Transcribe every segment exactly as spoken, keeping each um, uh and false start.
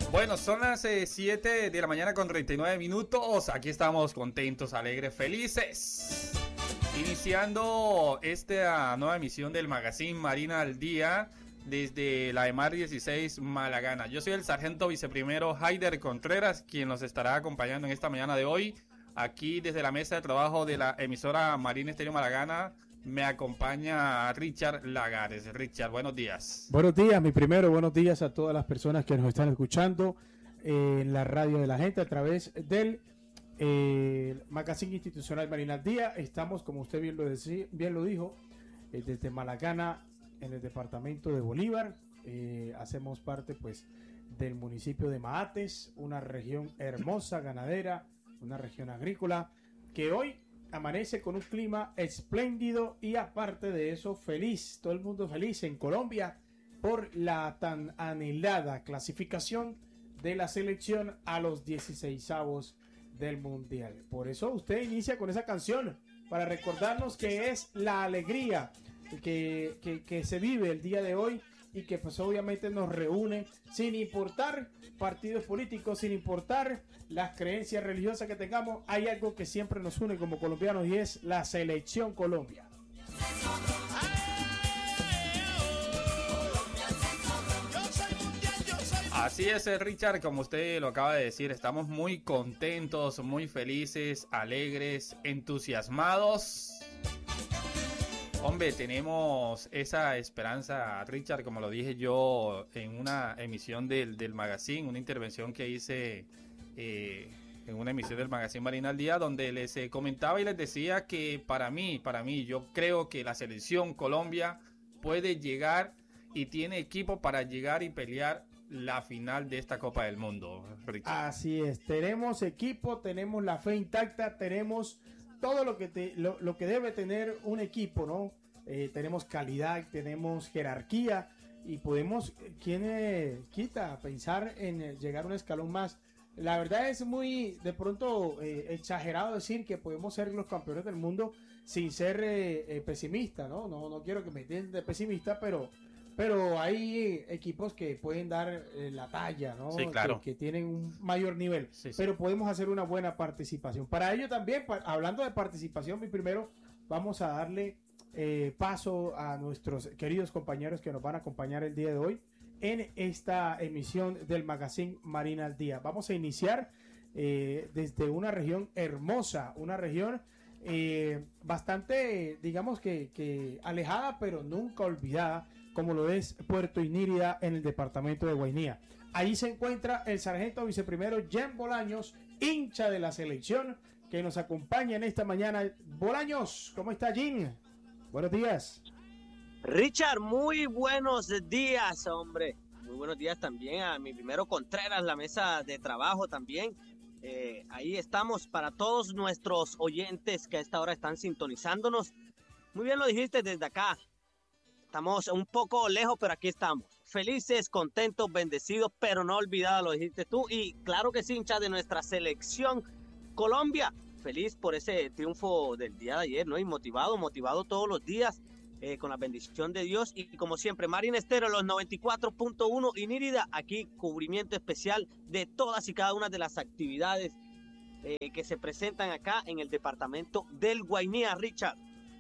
Bueno, son las eh, siete de la mañana con treinta y nueve minutos. Aquí estamos contentos, alegres, felices. Iniciando esta nueva emisión del Magazine Marina al Día desde la EMAR dieciséis Malagana. Yo soy el sargento viceprimero Haider Contreras, quien nos estará acompañando en esta mañana de hoy. Aquí desde la mesa de trabajo de la emisora Marina Estéreo Malagana me acompaña Richard Lagares. Richard, buenos días. Buenos días, mi primero, buenos días a todas las personas que nos están escuchando eh, en la radio de la gente a través del eh, Magazine Institucional Marina al Día. Estamos, como usted bien lo, decía, bien lo dijo, eh, desde Malagana, en el departamento de Bolívar. Eh, hacemos parte pues del municipio de Maates, una región hermosa, ganadera, una región agrícola, que hoy amanece con un clima espléndido y aparte de eso feliz, todo el mundo feliz en Colombia por la tan anhelada clasificación de la selección a los dieciseisavos del Mundial. Por eso usted inicia con esa canción para recordarnos que es la alegría que, que, que se vive el día de hoy y que pues obviamente nos reúne sin importar partidos políticos, sin importar las creencias religiosas que tengamos. Hay algo que siempre nos une como colombianos y es la selección Colombia. Así es, Richard, como usted lo acaba de decir, estamos muy contentos, muy felices, alegres, entusiasmados. Hombre, tenemos esa esperanza, Richard, como lo dije yo en una emisión del, del magazine, una intervención que hice eh, en una emisión del magazine Marina al Día, donde les eh, comentaba y les decía que para mí, para mí, yo creo que la selección Colombia puede llegar y tiene equipo para llegar y pelear la final de esta Copa del Mundo, Richard. Así es, tenemos equipo, tenemos la fe intacta, tenemos todo lo que te, lo, lo que debe tener un equipo, ¿no? Eh, tenemos calidad, tenemos jerarquía y podemos, ¿quién eh, quita? Pensar en eh, llegar un escalón más. La verdad es muy, de pronto, eh, exagerado decir que podemos ser los campeones del mundo sin ser eh, eh, pesimista, ¿no? ¿no? No quiero que me entiendan de pesimista, pero, pero hay equipos que pueden dar eh, la talla, ¿no? Sí, claro. Que, que tienen un mayor nivel, sí, sí. Pero podemos hacer una buena participación. Para ello también, pa- hablando de participación, mi primero, vamos a darle eh, paso a nuestros queridos compañeros que nos van a acompañar el día de hoy en esta emisión del Magazine Marina al Día. Vamos a iniciar eh, desde una región hermosa, una región eh, bastante, digamos que, que alejada, pero nunca olvidada, como lo es Puerto Inírida en el departamento de Guainía. Ahí se encuentra el sargento viceprimero Jen Bolaños, hincha de la selección, que nos acompaña en esta mañana. Bolaños, ¿cómo está, Jen? Buenos días. Richard, muy buenos días, hombre. Muy buenos días también a mi primero Contreras, la mesa de trabajo también. Eh, ahí estamos para todos nuestros oyentes que a esta hora están sintonizándonos. Muy bien lo dijiste desde acá. Estamos un poco lejos, pero aquí estamos. Felices, contentos, bendecidos, pero no olvidados, lo dijiste tú. Y claro que sí, hincha de nuestra selección Colombia. Feliz por ese triunfo del día de ayer, ¿no? Y motivado, motivado todos los días eh, con la bendición de Dios. Y como siempre, Marina Estéreo, los noventa y cuatro punto uno y Nírida, aquí cubrimiento especial de todas y cada una de las actividades eh, que se presentan acá en el departamento del Guainía, Richard.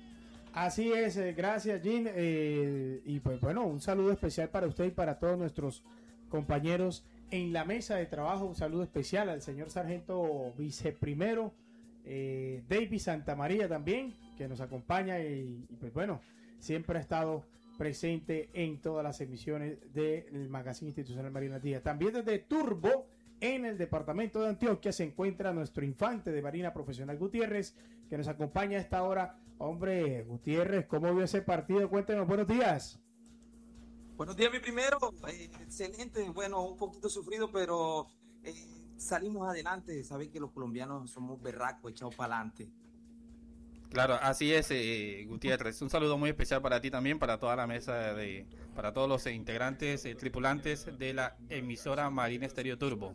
Así es, eh, gracias, Jen. Eh, y pues bueno, un saludo especial para usted y para todos nuestros compañeros en la mesa de trabajo. Un saludo especial al señor sargento viceprimero eh, David Santamaría también, que nos acompaña y, y pues bueno, siempre ha estado presente en todas las emisiones del Magazine Institucional Marina al Día. También desde Turbo, en el departamento de Antioquia, se encuentra nuestro infante de Marina Profesional Gutiérrez, que nos acompaña a esta hora. Hombre, Gutiérrez, ¿cómo vio ese partido? Cuéntenos, buenos días. Buenos días, mi primero. Eh, excelente, bueno, un poquito sufrido, pero eh, salimos adelante. Saben que los colombianos somos berracos, echados para adelante. Claro, así es, eh, Gutiérrez. Un saludo muy especial para ti también, para toda la mesa, de, para todos los integrantes, eh, tripulantes de la emisora Marina Estéreo Turbo.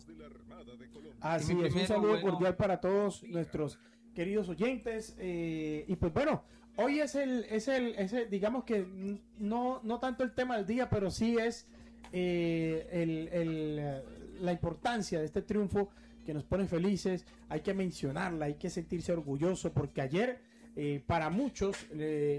Así mi es, un primero, saludo bueno, cordial para todos nuestros queridos oyentes. Eh, y pues bueno, hoy es el, es el, es el, digamos que no, no tanto el tema del día, pero sí es eh, el, el, la importancia de este triunfo que nos pone felices, hay que mencionarla, hay que sentirse orgulloso, porque ayer, eh, para muchos, eh,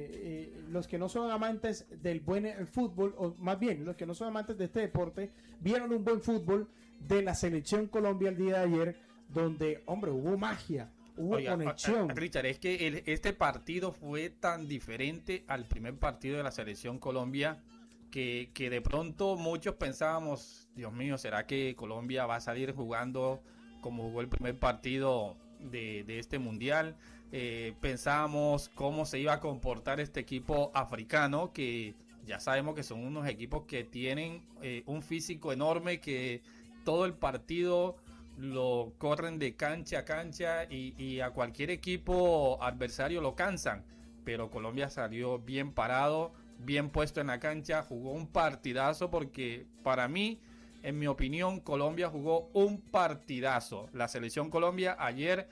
eh, los que no son amantes del buen fútbol, o más bien, los que no son amantes de este deporte, vieron un buen fútbol de la selección Colombia el día de ayer, donde, hombre, hubo magia, hubo Oiga, conexión. Richard, es que el, este partido fue tan diferente al primer partido de la selección Colombia que, que de pronto muchos pensábamos, Dios mío, ¿será que Colombia va a salir jugando como jugó el primer partido de, de este mundial? Eh, pensábamos cómo se iba a comportar este equipo africano, que ya sabemos que son unos equipos que tienen eh, un físico enorme, que todo el partido lo corren de cancha a cancha y, y a cualquier equipo adversario lo cansan, pero Colombia salió bien parado, bien puesto en la cancha, jugó un partidazo, porque para mí, en mi opinión, Colombia jugó un partidazo. La selección Colombia ayer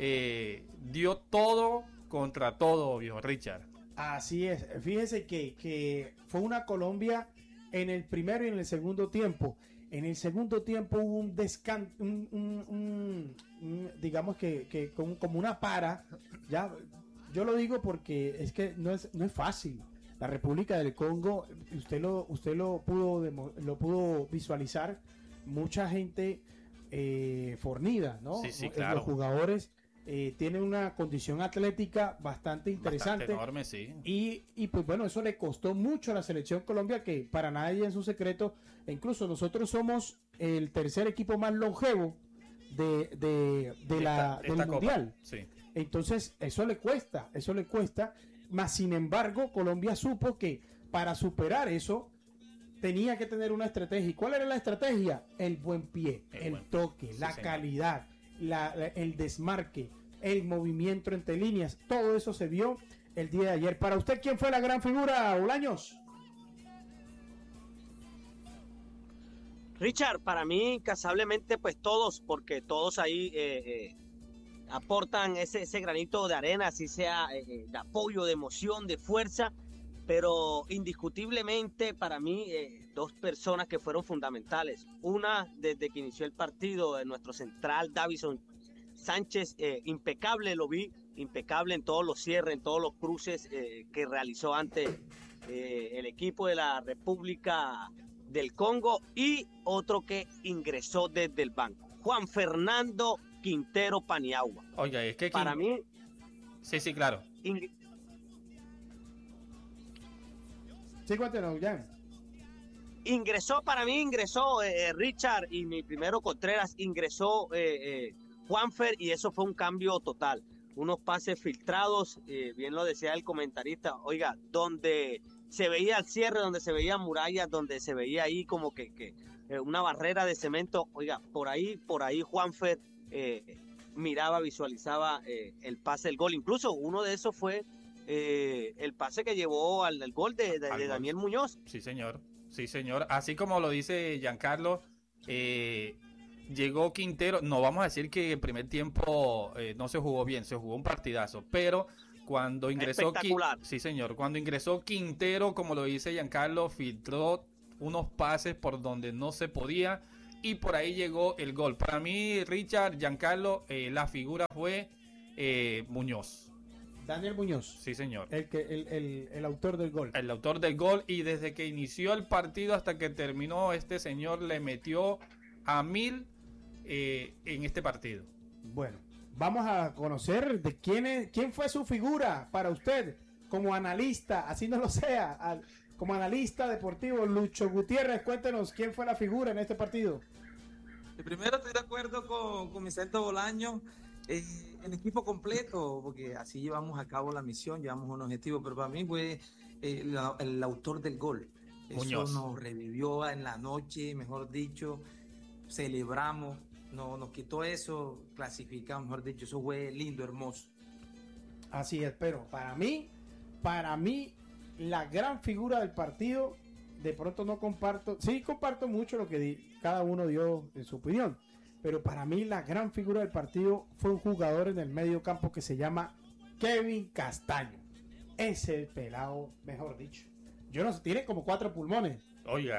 eh, dio todo contra todo, viejo Richard. Así es, fíjese que, que fue una Colombia en el primero y en el segundo tiempo. En el segundo tiempo hubo un descanso, un, un, un, un, digamos que, que como, como una para. Ya, yo lo digo porque es que no es, no es fácil. La República del Congo, usted lo, usted lo pudo, lo pudo visualizar, mucha gente eh, fornida, ¿no? Sí, sí, claro. Los jugadores eh, tienen una condición atlética bastante interesante. Bastante enorme, sí. Y, y pues bueno, eso le costó mucho a la selección Colombia, que para nadie es un secreto. E incluso nosotros somos el tercer equipo más longevo de, de, de la, esta, del esta mundial. Copa, sí. Entonces, eso le cuesta, eso le cuesta. Más sin embargo, Colombia supo que para superar eso tenía que tener una estrategia. ¿Y cuál era la estrategia? El buen pie, el, el buen toque, sí, la señor. calidad, la, la, el desmarque, el movimiento entre líneas. Todo eso se vio el día de ayer. Para usted, ¿quién fue la gran figura, Bolaños? Richard, para mí, incasablemente, pues todos, porque todos ahí eh, eh, aportan ese, ese granito de arena, así sea eh, de apoyo, de emoción, de fuerza, pero indiscutiblemente para mí eh, dos personas que fueron fundamentales. Una, desde que inició el partido, nuestro central Davison Sánchez, eh, impecable, lo vi, impecable en todos los cierres, en todos los cruces eh, que realizó ante eh, el equipo de la República del Congo, y otro que ingresó desde el banco, Juan Fernando Quintero Paniagua. Oiga, es que para Quin... mí, sí, sí, claro. In... Sí, cuéntenos, ya. Ingresó, para mí ingresó eh, Richard, y mi primero Contreras, ingresó eh, eh, Juanfer, y eso fue un cambio total. Unos pases filtrados, eh, bien lo decía el comentarista, oiga, donde se veía el cierre, donde se veía murallas, donde se veía ahí como que, que eh, una barrera de cemento, oiga, por ahí, por ahí Juanfer eh, miraba, visualizaba eh, el pase, el gol. Incluso uno de esos fue eh, el pase que llevó al, al gol de, de, de Daniel Muñoz. Sí, señor, sí, señor. Así como lo dice Giancarlo, eh, llegó Quintero. No vamos a decir que el primer tiempo eh, no se jugó bien, se jugó un partidazo, pero cuando ingresó, espectacular. Sí, señor, cuando ingresó Quintero, como lo dice Giancarlo, filtró unos pases por donde no se podía, y por ahí llegó el gol. Para mí, Richard, Giancarlo, eh, la figura fue eh, Muñoz. Daniel Muñoz. Sí, señor. El, que, el, el, el autor del gol. El autor del gol, y desde que inició el partido hasta que terminó, este señor le metió a mil eh, en este partido. Bueno, vamos a conocer de quién es, quién fue su figura para usted como analista, así no lo sea, al, como analista deportivo. Lucho Gutiérrez, cuéntenos quién fue la figura en este partido. Primero estoy de acuerdo con, con Vicente Bolaño, eh, el equipo completo, porque así llevamos a cabo la misión, llevamos un objetivo, pero para mí fue eh, la, el autor del gol. Muñoz. Eso nos revivió en la noche, mejor dicho, celebramos. No, nos quitó eso, clasificamos, mejor dicho, eso fue lindo, hermoso. Así es, pero para mí, para mí, la gran figura del partido, de pronto no comparto, sí comparto mucho lo que di, cada uno dio en su opinión, pero para mí la gran figura del partido fue un jugador en el medio campo que se llama Kevin Castaño. Ese pelado, mejor dicho, yo no sé, tiene como cuatro pulmones. Oiga.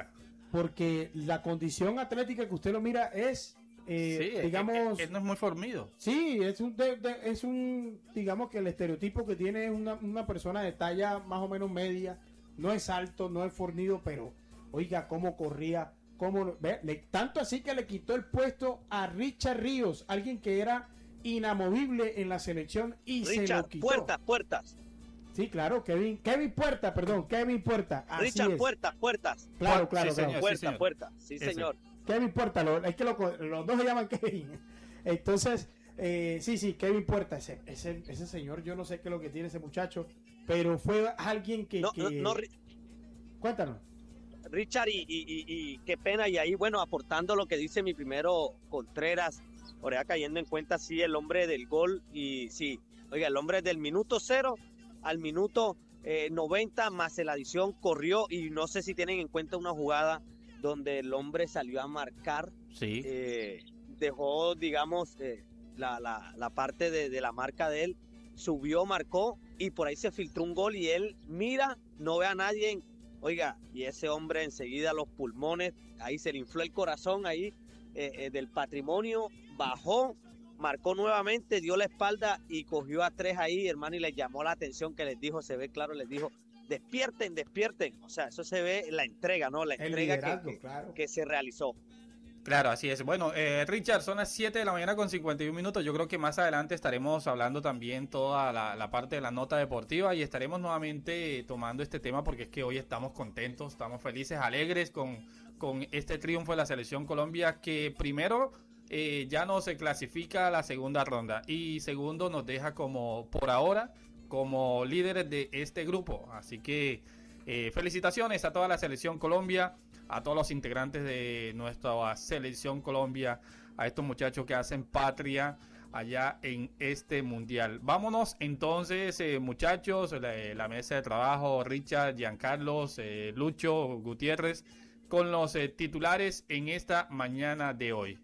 porque la condición atlética que usted lo mira es, eh, sí, digamos... Él, él no es muy fornido. Sí, es un, de, de, es un, digamos que el estereotipo que tiene es una, una persona de talla más o menos media, no es alto, no es fornido, pero oiga cómo corría, cómo, ve, le, tanto así que le quitó el puesto a Richard Ríos, alguien que era inamovible en la selección y Richard, se lo quitó. Puertas, Puertas. Sí, claro, Kevin, Kevin Puerta, perdón, Kevin Puerta. Así Richard, es. Puertas, Puertas. Claro, claro, Sí, claro. señor. Puerta, señor. Puerta. Sí, Ese. señor. Kevin Puerta, lo, es que lo, los dos se llaman Kevin. Entonces, eh, sí, sí, Kevin Puerta, ese, ese, ese señor, yo no sé qué es lo que tiene ese muchacho, pero fue alguien que... No, que... no, no, Cuéntanos. Richard, y, y, y, y qué pena, y ahí, bueno, aportando lo que dice mi primero Contreras, Orea cayendo en cuenta, sí, el hombre del gol, y sí, oiga, el hombre del minuto cero al minuto eh, noventa, más en la adición, corrió, y no sé si tienen en cuenta una jugada donde el hombre salió a marcar, Sí. eh, dejó, digamos, eh, la, la, la parte de, de la marca de él, subió, marcó, y por ahí se filtró un gol, y él mira, no ve a nadie, en, oiga, y ese hombre enseguida los pulmones, ahí se le infló el corazón ahí eh, eh, del patrimonio, bajó, marcó nuevamente, dio la espalda y cogió a tres ahí, hermano, y les llamó la atención que les dijo, se ve claro, les dijo, despierten, despierten, o sea, eso se ve la entrega, ¿no? La El entrega que, que, claro. que se realizó. Claro, así es. Bueno, eh, Richard, son las siete de la mañana con cincuenta y un minutos. Yo creo que más adelante estaremos hablando también toda la, la parte de la nota deportiva y estaremos nuevamente tomando este tema porque es que hoy estamos contentos, estamos felices, alegres con, con este triunfo de la Selección Colombia que primero eh, ya no se clasifica a la segunda ronda y segundo nos deja como por ahora como líderes de este grupo. Así que eh, felicitaciones a toda la Selección Colombia, a todos los integrantes de nuestra Selección Colombia, a estos muchachos que hacen patria allá en este mundial. Vámonos entonces, eh, muchachos, la, la mesa de trabajo, Richard, Giancarlos, eh, Lucho, Gutiérrez, con los eh, titulares en esta mañana de hoy.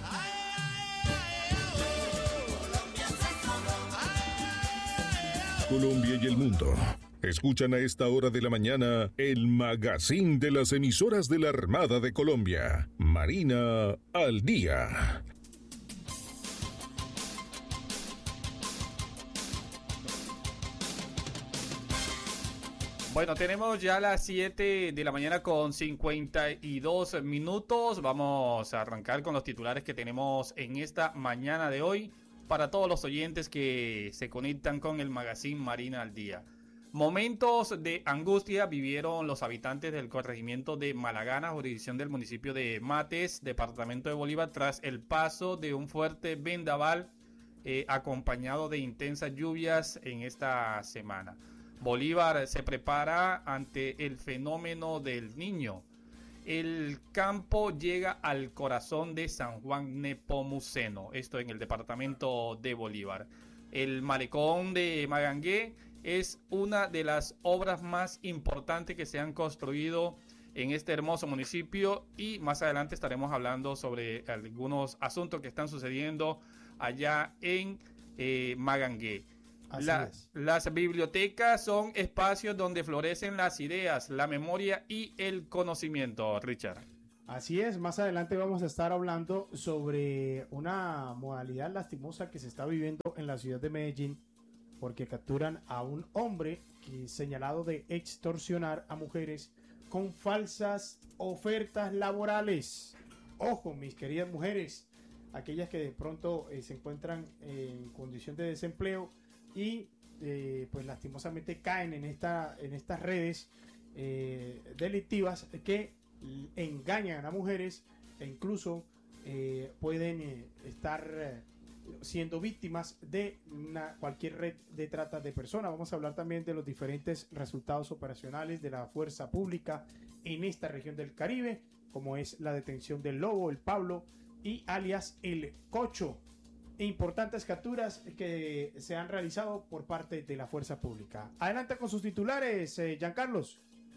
Colombia y el mundo escuchan a esta hora de la mañana el magazine de las emisoras de la Armada de Colombia, Marina al Día. Bueno, tenemos ya las siete de la mañana con cincuenta y dos minutos. Vamos a arrancar con los titulares que tenemos en esta mañana de hoy para todos los oyentes que se conectan con el magazine Marina al Día. Momentos de angustia vivieron los habitantes del corregimiento de Malagana, jurisdicción del municipio de Mates, departamento de Bolívar, tras el paso de un fuerte vendaval eh, acompañado de intensas lluvias en esta semana. Bolívar se prepara ante el fenómeno del Niño. El campo llega al corazón de San Juan Nepomuceno, esto en el departamento de Bolívar. El malecón de Magangué es una de las obras más importantes que se han construido en este hermoso municipio y más adelante estaremos hablando sobre algunos asuntos que están sucediendo allá en eh, Magangué. La, las bibliotecas son espacios donde florecen las ideas, la memoria y el conocimiento, Richard. Así es, más adelante vamos a estar hablando sobre una modalidad lastimosa que se está viviendo en la ciudad de Medellín, porque capturan a un hombre que es señalado de extorsionar a mujeres con falsas ofertas laborales. Ojo, mis queridas mujeres, aquellas que de pronto eh, se encuentran en condición de desempleo y eh, pues lastimosamente caen en, esta, en estas redes eh, delictivas que engañan a mujeres e incluso eh, pueden eh, estar eh, siendo víctimas de una, cualquier red de trata de personas. Vamos a hablar también de los diferentes resultados operacionales de la fuerza pública en esta región del Caribe, como es la detención del Lobo, el Pablo y alias el Cocho. Importantes capturas que se han realizado por parte de la fuerza pública. Adelante con sus titulares, eh, Giancarlos.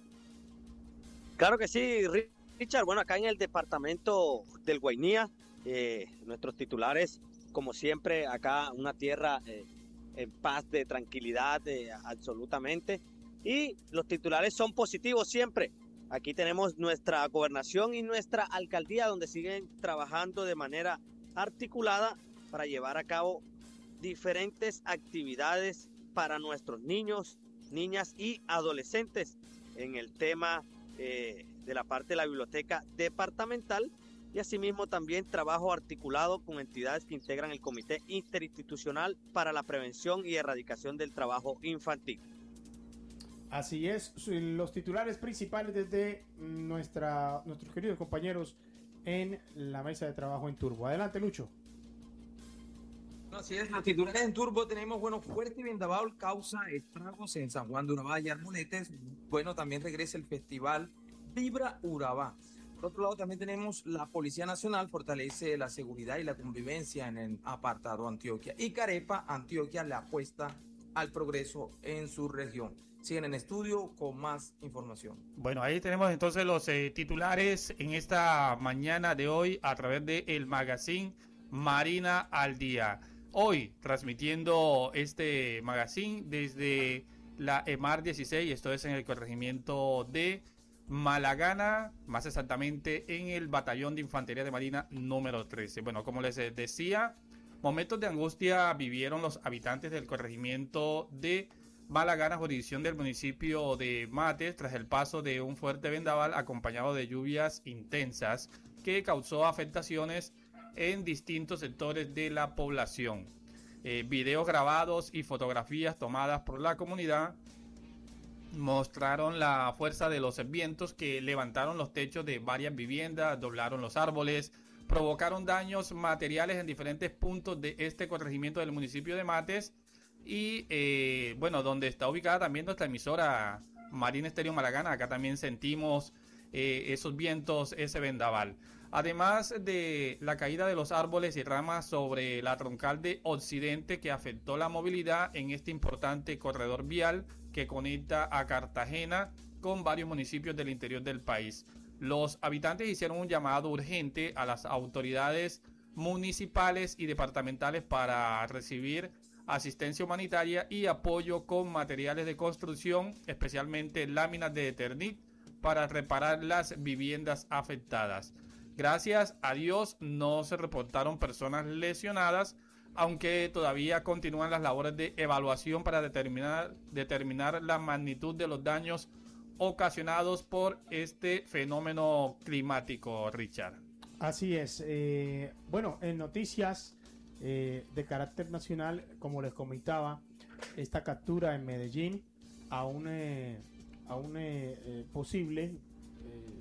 Claro que sí, Richard. Bueno, acá en el departamento del Guainía, eh, nuestros titulares, como siempre, acá una tierra eh, en paz, de tranquilidad, eh, absolutamente. Y los titulares son positivos siempre. Aquí tenemos nuestra gobernación y nuestra alcaldía, donde siguen trabajando de manera articulada para llevar a cabo diferentes actividades para nuestros niños, niñas y adolescentes en el tema eh, de la parte de la biblioteca departamental, y asimismo también trabajo articulado con entidades que integran el Comité Interinstitucional para la Prevención y Erradicación del Trabajo Infantil. Así es, los titulares principales desde nuestra, nuestros queridos compañeros en la mesa de trabajo en Turbo. Adelante, Lucho. Así es, los titulares en Turbo tenemos, bueno, fuerte vendaval causa estragos en San Juan de Urabá y Armonetes. Bueno, también regresa el festival Vibra Urabá. Por otro lado, también tenemos la Policía Nacional fortalece la seguridad y la convivencia en el apartado Antioquia. Y Carepa, Antioquia le apuesta al progreso en su región. Siguen en estudio con más información. Bueno, ahí tenemos entonces los eh, titulares en esta mañana de hoy a través de el magazine Marina al Día. Hoy transmitiendo este magazine desde la EMAR dieciséis, esto es en el corregimiento de Malagana, más exactamente en el batallón de infantería de Marina número trece. Bueno, como les decía, momentos de angustia vivieron los habitantes del corregimiento de Malagana, jurisdicción del municipio de Mates, tras el paso de un fuerte vendaval acompañado de lluvias intensas que causó afectaciones en distintos sectores de la población. Eh, videos grabados y fotografías tomadas por la comunidad mostraron la fuerza de los vientos que levantaron los techos de varias viviendas, doblaron los árboles, provocaron daños materiales en diferentes puntos de este corregimiento del municipio de Mates y eh, bueno, donde está ubicada también nuestra emisora Marina Estéreo Malagana. Acá también sentimos eh, esos vientos, ese vendaval. Además de la caída de los árboles y ramas sobre la troncal de Occidente que afectó la movilidad en este importante corredor vial que conecta a Cartagena con varios municipios del interior del país. Los habitantes hicieron un llamado urgente a las autoridades municipales y departamentales para recibir asistencia humanitaria y apoyo con materiales de construcción, especialmente láminas de Eternit, para reparar las viviendas afectadas. Gracias a Dios no se reportaron personas lesionadas, aunque todavía continúan las labores de evaluación para determinar, determinar la magnitud de los daños ocasionados por este fenómeno climático, Richard. Así es. Eh, bueno, en noticias eh, de carácter nacional, como les comentaba, esta captura en Medellín a un, eh, a un eh, eh, posible, eh,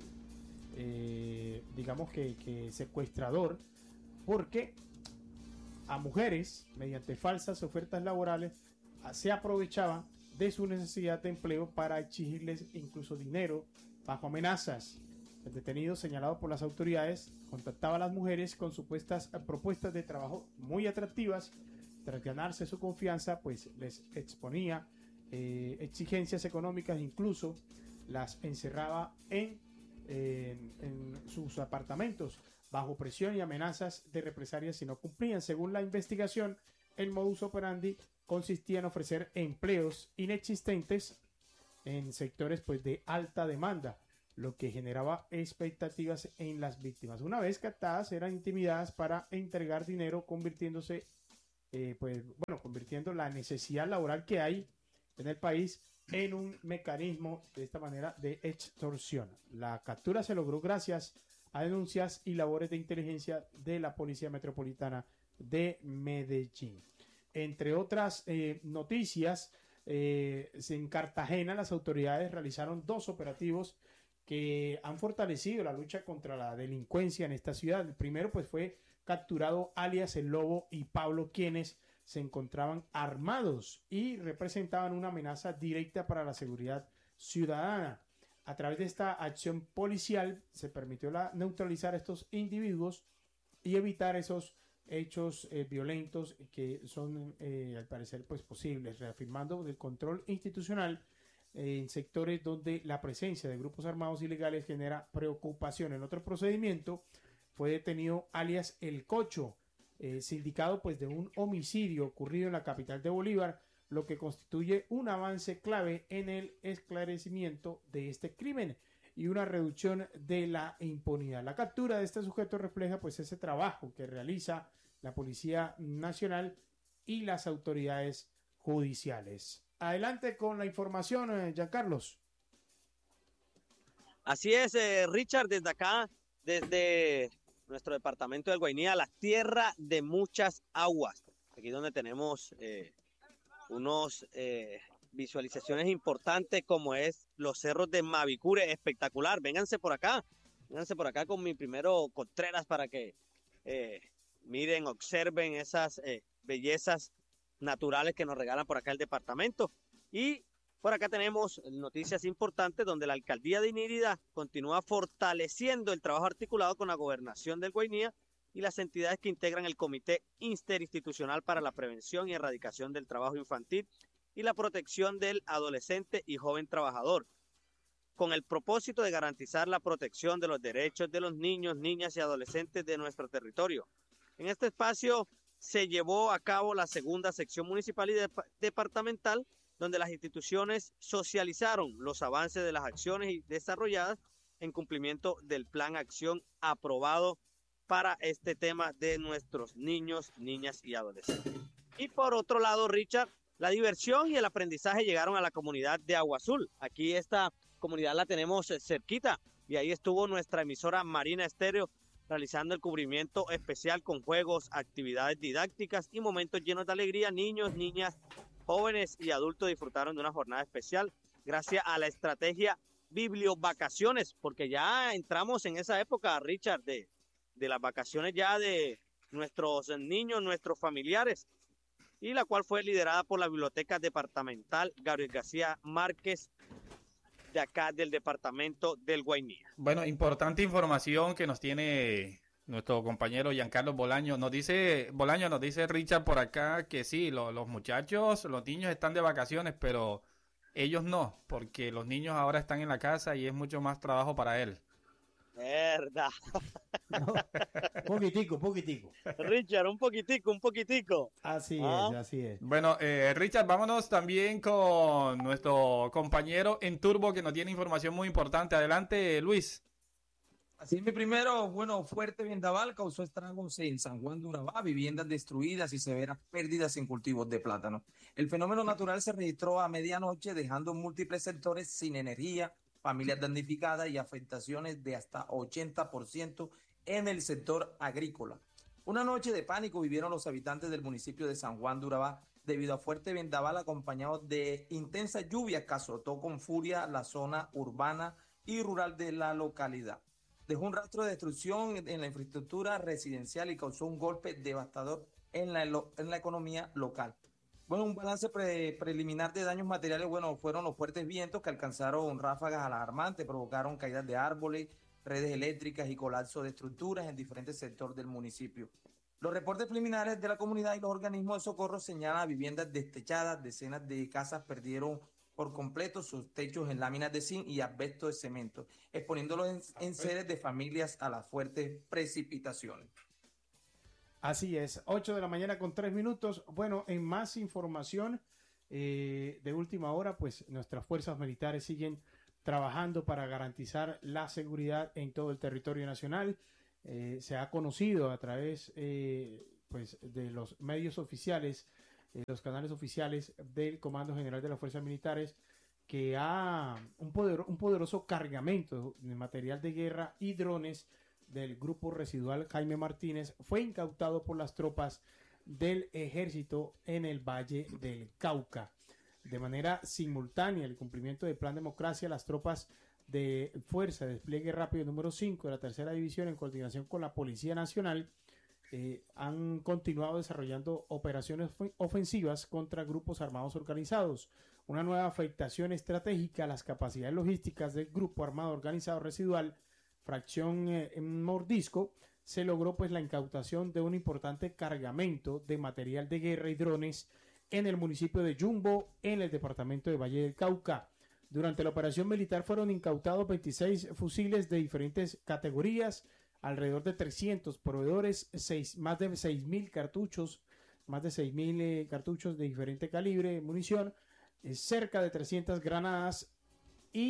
eh, digamos que, que secuestrador, porque a mujeres, mediante falsas ofertas laborales, se aprovechaba de su necesidad de empleo para exigirles incluso dinero bajo amenazas. El detenido, señalado por las autoridades, contactaba a las mujeres con supuestas propuestas de trabajo muy atractivas. Tras ganarse su confianza, pues les exponía eh, exigencias económicas, incluso las encerraba en, en, en sus apartamentos bajo presión y amenazas de represalias si no cumplían. Según la investigación, el modus operandi consistía en ofrecer empleos inexistentes en sectores pues de alta demanda, lo que generaba expectativas en las víctimas. Una vez captadas, eran intimidadas para entregar dinero, convirtiéndose, eh, pues, bueno, convirtiendo la necesidad laboral que hay en el país en un mecanismo de esta manera de extorsión. La captura se logró gracias a denuncias y labores de inteligencia de la Policía Metropolitana de Medellín. Entre otras eh, noticias, eh, en Cartagena las autoridades realizaron dos operativos que han fortalecido la lucha contra la delincuencia en esta ciudad. El primero pues fue capturado alias El Lobo y Pablo, quienes se encontraban armados y representaban una amenaza directa para la seguridad ciudadana. A través de esta acción policial se permitió la, neutralizar a estos individuos y evitar esos hechos eh, violentos que son eh, al parecer pues posibles, reafirmando el control institucional eh, en sectores donde la presencia de grupos armados ilegales genera preocupación. En otro procedimiento fue detenido alias El Cocho, eh, sindicado pues de un homicidio ocurrido en la capital de Bolívar, lo que constituye un avance clave en el esclarecimiento de este crimen. y una reducción de la impunidad. La captura de este sujeto refleja pues ese trabajo que realiza la Policía Nacional y las autoridades judiciales. Adelante con la información, eh, Giancarlos. Así es, eh, Richard, desde acá, desde nuestro departamento del Guainía, la tierra de muchas aguas. Aquí donde tenemos eh, unos eh, visualizaciones importantes como es los cerros de Mavicure, espectacular. Vénganse por acá, vénganse por acá con mi primero Contreras para que eh, miren, observen esas eh, bellezas naturales que nos regalan por acá el departamento. Y por acá tenemos noticias importantes donde la alcaldía de Inírida continúa fortaleciendo el trabajo articulado con la gobernación del Guainía y las entidades que integran el Comité Interinstitucional para la Prevención y Erradicación del Trabajo Infantil y la protección del adolescente y joven trabajador, con el propósito de garantizar la protección de los derechos de los niños, niñas y adolescentes de nuestro territorio. En este espacio se llevó a cabo la segunda sección municipal y de, departamental, donde las instituciones socializaron los avances de las acciones desarrolladas en cumplimiento del plan acción aprobado para este tema de nuestros niños, niñas y adolescentes. Y por otro lado, Richard, la diversión y el aprendizaje llegaron a la comunidad de Agua Azul. Aquí esta comunidad la tenemos cerquita y ahí estuvo nuestra emisora Marina Estéreo realizando el cubrimiento especial con juegos, actividades didácticas y momentos llenos de alegría. Niños, niñas, jóvenes y adultos disfrutaron de una jornada especial gracias a la estrategia Bibliovacaciones, porque ya entramos en esa época, Richard, de, de las vacaciones ya de nuestros niños, nuestros familiares, y la cual fue liderada por la Biblioteca Departamental Gabriel García Márquez de acá del departamento del Guainía. Bueno, importante información que nos tiene nuestro compañero Giancarlo Bolaño. Nos dice, Bolaño, nos dice Richard por acá que sí, lo, los muchachos, los niños están de vacaciones, pero ellos no, porque los niños ahora están en la casa y es mucho más trabajo para él. Verdad. No, poquitico, poquitico. Richard, un poquitico, un poquitico. Así ¿Ah? es, así es. Bueno, eh, Richard, vámonos también con nuestro compañero en Turbo que nos tiene información muy importante. Adelante, Luis. Así mi primero, bueno, fuerte vendaval causó estragos en San Juan de Urabá, viviendas destruidas y severas pérdidas en cultivos de plátano. El fenómeno natural se registró a medianoche, dejando múltiples sectores sin energía, familias damnificadas y afectaciones de hasta ochenta por ciento en el sector agrícola. Una noche de pánico vivieron los habitantes del municipio de San Juan de Urabá debido a fuerte vendaval acompañado de intensa lluvia que azotó con furia la zona urbana y rural de la localidad. Dejó un rastro de destrucción en la infraestructura residencial y causó un golpe devastador en la, en la economía local. Bueno, un balance pre, preliminar de daños materiales, bueno, fueron los fuertes vientos que alcanzaron ráfagas alarmantes, provocaron caídas de árboles, redes eléctricas y colapso de estructuras en diferentes sectores del municipio. Los reportes preliminares de la comunidad y los organismos de socorro señalan viviendas destechadas, decenas de casas perdieron por completo sus techos en láminas de zinc y asbesto de cemento, exponiéndolos en, en sedes de familias a las fuertes precipitaciones. Así es, ocho de la mañana con tres minutos. Bueno, en más información eh, de última hora, pues nuestras fuerzas militares siguen trabajando para garantizar la seguridad en todo el territorio nacional. Eh, se ha conocido a través eh, pues de los medios oficiales, eh, los canales oficiales del Comando General de las Fuerzas Militares, que ha un, poder, un poderoso cargamento de material de guerra y drones del grupo residual Jaime Martínez fue incautado por las tropas del ejército en el Valle del Cauca. De manera simultánea, el cumplimiento del Plan Democracia, las tropas de Fuerza de Despliegue Rápido número cinco de la Tercera División, en coordinación con la Policía Nacional, eh, han continuado desarrollando operaciones ofensivas contra grupos armados organizados. Una nueva afectación estratégica a las capacidades logísticas del Grupo Armado Organizado Residual Fracción eh, en Mordisco, se logró pues la incautación de un importante cargamento de material de guerra y drones en el municipio de Yumbo, en el departamento de Valle del Cauca. Durante la operación militar fueron incautados veintiséis fusiles de diferentes categorías, alrededor de trescientos proveedores, seis, más de seis mil cartuchos, más de seis mil eh, cartuchos de diferente calibre, munición, eh, cerca de trescientas granadas y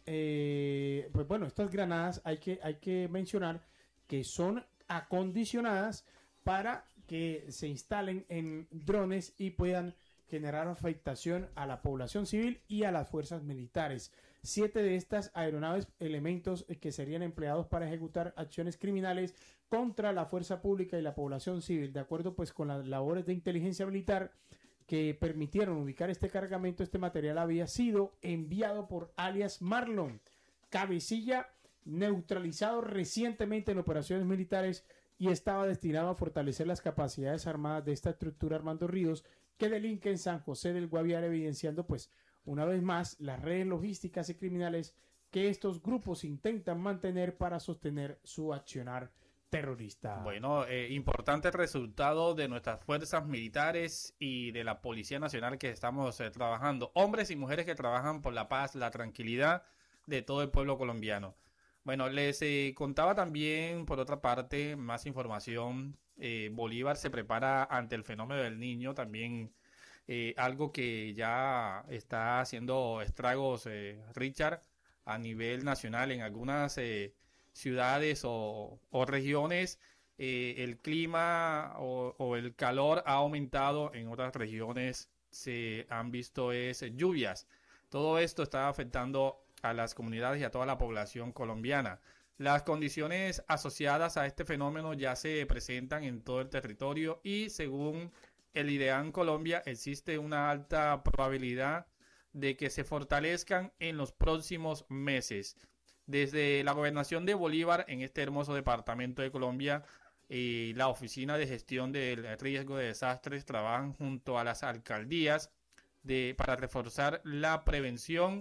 eh, pues bueno, estas granadas hay que, hay que mencionar que son acondicionadas para que se instalen en drones y puedan generar afectación a la población civil y a las fuerzas militares. Siete de estas aeronaves, elementos que serían empleados para ejecutar acciones criminales contra la fuerza pública y la población civil, de acuerdo pues con las labores de inteligencia militar que permitieron ubicar este cargamento. Este material había sido enviado por alias Marlon Cabecilla, neutralizado recientemente en operaciones militares, y estaba destinado a fortalecer las capacidades armadas de esta estructura Armando Ríos, que delinque en San José del Guaviare, evidenciando pues una vez más las redes logísticas y criminales que estos grupos intentan mantener para sostener su accionar terrorista. Bueno, eh, importante resultado de nuestras fuerzas militares y de la Policía Nacional que estamos eh, trabajando. Hombres y mujeres que trabajan por la paz, la tranquilidad de todo el pueblo colombiano. Bueno, les eh, contaba también, por otra parte, más información. Eh, Bolívar se prepara ante el fenómeno del niño, también eh, algo que ya está haciendo estragos, eh, Richard, a nivel nacional en algunas eh, ciudades o, o regiones. Eh, el clima o, o el calor ha aumentado, en otras regiones se han visto es, lluvias. Todo esto está afectando a las comunidades y a toda la población colombiana. Las condiciones asociadas a este fenómeno ya se presentan en todo el territorio y según el IDEAN Colombia existe una alta probabilidad de que se fortalezcan en los próximos meses. Desde la gobernación de Bolívar, en este hermoso departamento de Colombia, y la Oficina de Gestión del Riesgo de Desastres trabajan junto a las alcaldías de, para reforzar la prevención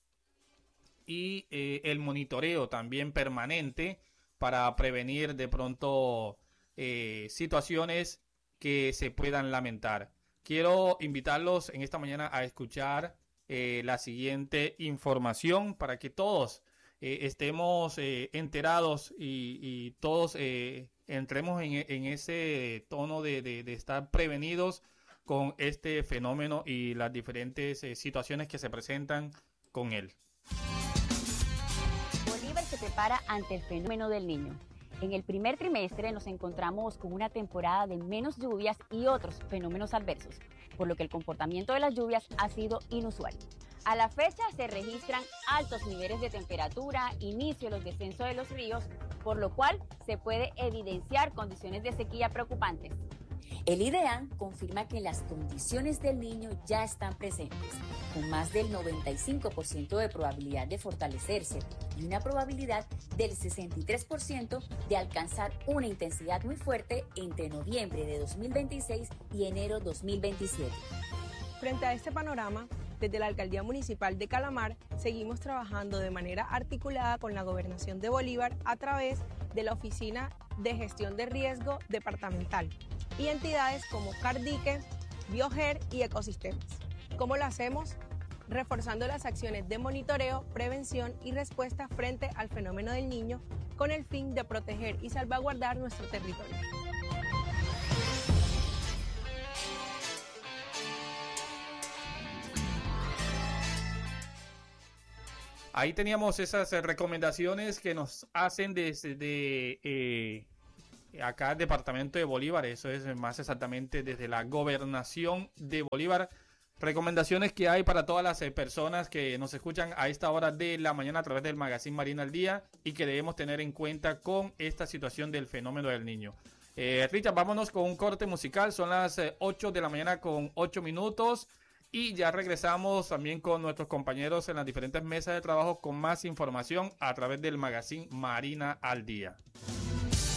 y eh, el monitoreo también permanente para prevenir de pronto eh, situaciones que se puedan lamentar. Quiero invitarlos en esta mañana a escuchar eh, la siguiente información para que todos eh, estemos eh, enterados y, y todos eh, entremos en, en ese tono de, de, de estar prevenidos con este fenómeno y las diferentes eh, situaciones que se presentan con él. Bolívar se prepara ante el fenómeno del niño. En el primer trimestre nos encontramos con una temporada de menos lluvias y otros fenómenos adversos, por lo que el comportamiento de las lluvias ha sido inusual. A la fecha se registran altos niveles de temperatura, inicio de los descensos de los ríos, por lo cual se puede evidenciar condiciones de sequía preocupantes. El IDEAN confirma que las condiciones del niño ya están presentes, con más del noventa y cinco por ciento de probabilidad de fortalecerse y una probabilidad del sesenta y tres por ciento de alcanzar una intensidad muy fuerte entre noviembre de dos mil veintiséis y enero dos mil veintisiete. Frente a este panorama, desde la Alcaldía Municipal de Calamar seguimos trabajando de manera articulada con la Gobernación de Bolívar a través de la Oficina de Gestión de Riesgo Departamental y entidades como Cardique, Bioger y Ecosistemas. ¿Cómo lo hacemos? Reforzando las acciones de monitoreo, prevención y respuesta frente al fenómeno del niño con el fin de proteger y salvaguardar nuestro territorio. Ahí teníamos esas eh, recomendaciones que nos hacen desde de, eh, acá el departamento de Bolívar, eso es más exactamente desde la gobernación de Bolívar. Recomendaciones que hay para todas las eh, personas que nos escuchan a esta hora de la mañana a través del Magazine Marina al Día y que debemos tener en cuenta con esta situación del fenómeno del niño. Eh, Richard, vámonos con un corte musical, son las eh, ocho de la mañana con ocho minutos. Y ya regresamos también con nuestros compañeros en las diferentes mesas de trabajo con más información a través del Magazine Marina al Día.